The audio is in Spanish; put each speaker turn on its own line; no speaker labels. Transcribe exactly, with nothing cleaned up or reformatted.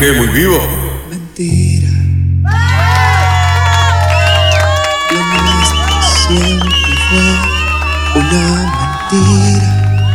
qué? ¿Muy vivo?
Mentira. Lo nuestro siempre fue una mentira.